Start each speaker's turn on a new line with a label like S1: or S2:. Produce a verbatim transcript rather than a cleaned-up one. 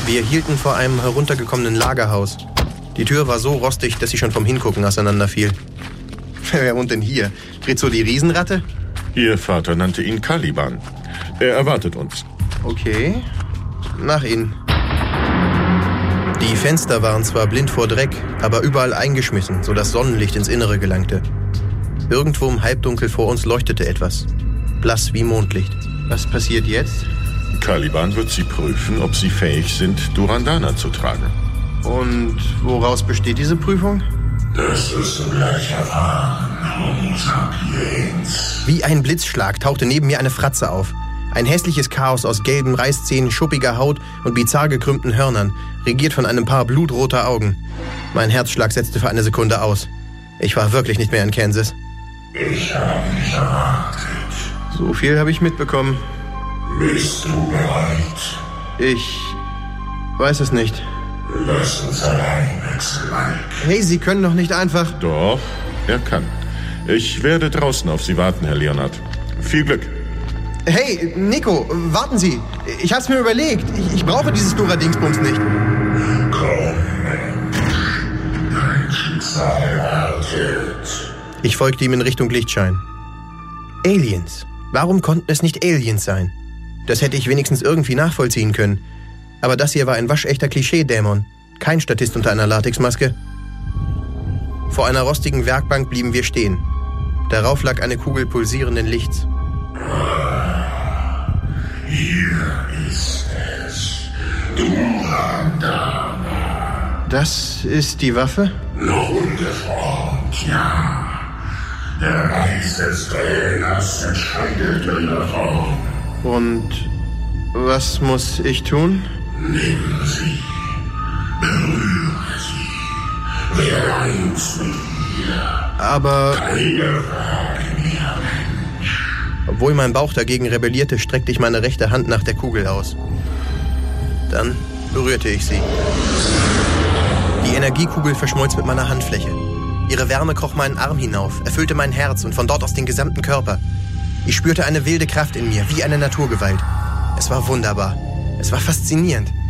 S1: Wir hielten vor einem heruntergekommenen Lagerhaus. Die Tür war so rostig, dass sie schon vom Hingucken auseinanderfiel. Wer wohnt denn hier? Fritzo die Riesenratte?
S2: Ihr Vater nannte ihn Caliban. Er erwartet uns.
S1: Okay, nach Ihnen. Die Fenster waren zwar blind vor Dreck, aber überall eingeschmissen, sodass Sonnenlicht ins Innere gelangte. Irgendwo im Halbdunkel vor uns leuchtete etwas. Blass wie Mondlicht. Was passiert jetzt?
S2: Caliban wird sie prüfen, ob sie fähig sind, Durandana zu tragen.
S1: Und woraus besteht diese Prüfung?
S3: Das wirst du gleich erfahren, Homo sapiens.
S1: Wie ein Blitzschlag tauchte neben mir eine Fratze auf. Ein hässliches Chaos aus gelben Reißzähnen, schuppiger Haut und bizarr gekrümmten Hörnern, regiert von einem Paar blutroter Augen. Mein Herzschlag setzte für eine Sekunde aus. Ich war wirklich nicht mehr in Kansas.
S3: Ich habe dich erwartet.
S1: So viel habe ich mitbekommen.
S3: Bist du bereit?
S1: Ich weiß es nicht.
S3: Lass uns allein wechseln, Mike.
S1: Hey, Sie können doch nicht einfach...
S2: Doch, er kann. Ich werde draußen auf Sie warten, Herr Leonard. Viel Glück.
S1: Hey, Nico, warten Sie. Ich hab's mir überlegt. Ich, ich brauche dieses Dora-Dingsbums nicht.
S3: Komm, Mensch. Dein Schicksal wartet.
S1: Ich folgte ihm in Richtung Lichtschein. Aliens. Warum konnten es nicht Aliens sein? Das hätte ich wenigstens irgendwie nachvollziehen können. Aber das hier war ein waschechter Klischee-Dämon. Kein Statist unter einer Latexmaske. Vor einer rostigen Werkbank blieben wir stehen. Darauf lag eine Kugel pulsierenden Lichts.
S3: Hier ist es. Durandana.
S1: Das ist die Waffe?
S3: Noch ungeformt, ja. Der Geist des Trainers entscheidet ihre Form.
S1: Und was muss ich tun?
S3: Nimm sie. Berühre sie. Werde eins mit ihr.
S1: Aber...
S3: Keine Frage mehr, Mensch.
S1: Obwohl mein Bauch dagegen rebellierte, streckte ich meine rechte Hand nach der Kugel aus. Dann berührte ich sie. Die Energiekugel verschmolz mit meiner Handfläche. Ihre Wärme kroch meinen Arm hinauf, erfüllte mein Herz und von dort aus den gesamten Körper. Ich spürte eine wilde Kraft in mir, wie eine Naturgewalt. Es war wunderbar. Es war faszinierend.